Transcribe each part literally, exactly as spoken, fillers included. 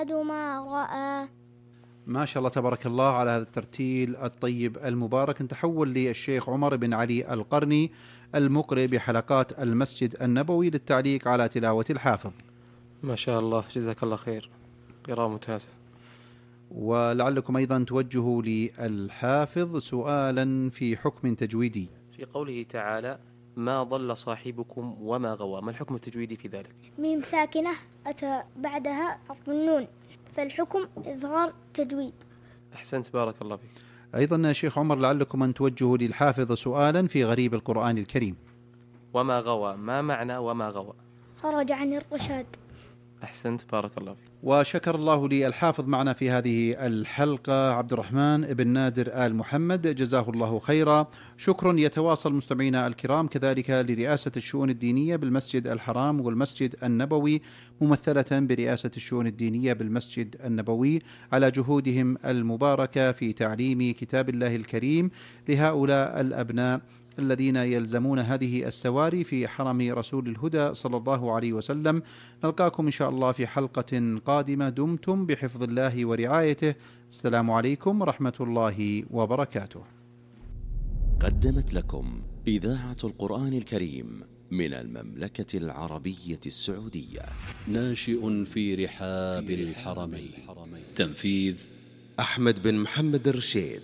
ما رأى. ما شاء الله تبارك الله على هذا الترتيل الطيب المبارك. نتحول للشيخ عمر بن علي القرني المقرئ بحلقات المسجد النبوي للتعليق على تلاوة الحافظ. ما شاء الله، جزاك الله خير، قراءة ممتازة. ولعلكم أيضا توجهوا للحافظ سؤالا في حكم تجويدي في قوله تعالى ما ضل صاحبكم وما غوى، ما الحكم التجويدي في ذلك؟ ميم ساكنة أتى بعدها حرف النون، فالحكم إظهار تجويد. أحسنت، بارك الله فيك. أيضا شيخ عمر لعلكم أن توجهوا للحافظ سؤالا في غريب القرآن الكريم. وما غوى، ما معنى وما غوى؟ خرج عن الرشاد. أحسنت، بارك الله فيك. وشكر الله لي الحافظ معنا في هذه الحلقة عبد الرحمن بن نادر آل محمد، جزاه الله خيرا. شكر يتواصل مستمعينا الكرام كذلك لرئاسة الشؤون الدينية بالمسجد الحرام والمسجد النبوي ممثلة برئاسة الشؤون الدينية بالمسجد النبوي على جهودهم المباركة في تعليم كتاب الله الكريم لهؤلاء الأبناء الذين يلزمون هذه السواري في حرم رسول الهدى صلى الله عليه وسلم. نلقاكم إن شاء الله في حلقة قادمة، دمتم بحفظ الله ورعايته. السلام عليكم ورحمة الله وبركاته. قدمت لكم إذاعة القرآن الكريم من المملكة العربية السعودية. ناشئ في رحاب الحرمين. تنفيذ أحمد بن محمد الرشيد.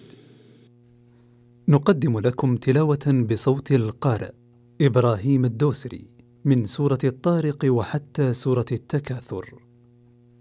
نقدم لكم تلاوة بصوت القارئ إبراهيم الدوسري من سورة الطارق وحتى سورة التكاثر.